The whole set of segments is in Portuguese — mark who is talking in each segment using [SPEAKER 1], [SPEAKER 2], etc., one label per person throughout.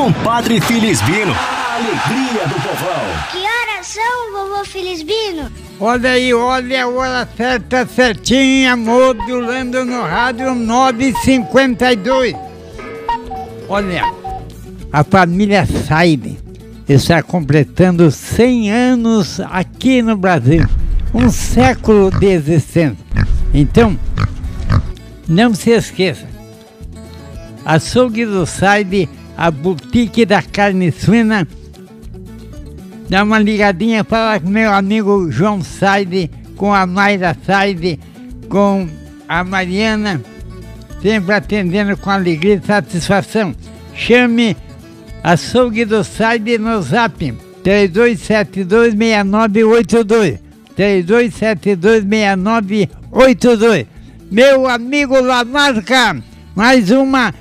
[SPEAKER 1] Compadre Felisbino, a alegria do povão.
[SPEAKER 2] Que horas são, vovô Felisbino?
[SPEAKER 3] Olha aí, olha a hora certa, certinha, modulando no rádio 9h52. Olha, a família Said está completando 100 anos aqui no Brasil. Um século de existência. Então, não se esqueça. Açougue do Said, a boutique da carne suína. Dá uma ligadinha, fala com meu amigo João Said, com a Mayra Said, com a Mariana, sempre atendendo com alegria e satisfação. Chame Açougue do Said no Zap 32726982. 32726982. Meu amigo Lamarca, mais uma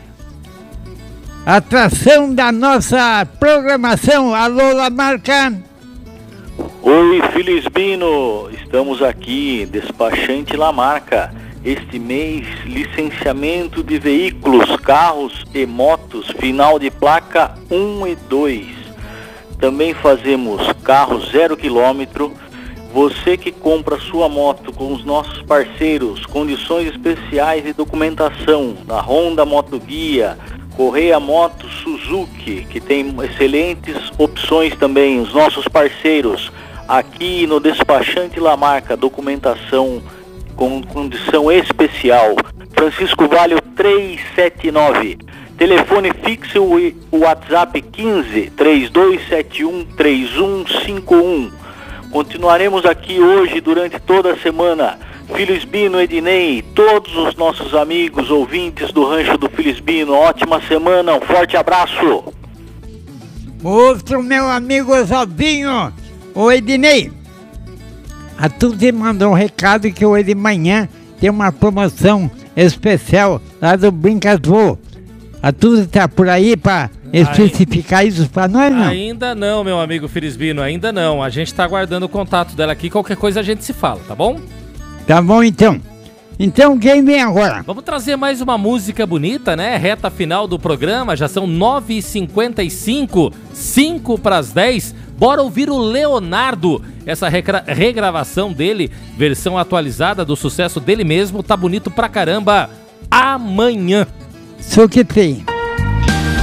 [SPEAKER 3] atração da nossa programação. Alô, Lamarca.
[SPEAKER 4] Oi, Felisbino, estamos aqui, despachante Lamarca. Este mês, licenciamento de veículos, carros e motos, final de placa 1 e 2. Também fazemos carro 0 km. Você que compra sua moto com os nossos parceiros, condições especiais de documentação na Honda Moto Guia, Correia Moto Suzuki, que tem excelentes opções também, os nossos parceiros, aqui no despachante Lamarca, documentação com condição especial, Francisco Vale 379, telefone fixo e WhatsApp 15 3271 3151. Continuaremos aqui hoje durante toda a semana. Felisbino, Ednei, todos os nossos amigos ouvintes do Rancho do Felisbino, ótima semana, um forte abraço.
[SPEAKER 3] Outro meu amigo Osaldinho, o Ednei. A tu te mandou um recado que hoje de manhã tem uma promoção especial lá do Brincas Vô. A tu está por aí para especificar isso para nós, não?
[SPEAKER 5] Ainda não, meu amigo Felisbino, ainda não. A gente está aguardando o contato dela aqui, qualquer coisa a gente se fala, tá bom?
[SPEAKER 3] Tá bom, então. Então, quem vem agora?
[SPEAKER 5] Vamos trazer mais uma música bonita, né? Reta final do programa, já são 9h55, 5 para as 10. Bora ouvir o Leonardo. Essa regravação dele, versão atualizada do sucesso dele mesmo, tá bonito pra caramba. Amanhã.
[SPEAKER 3] Só que tem.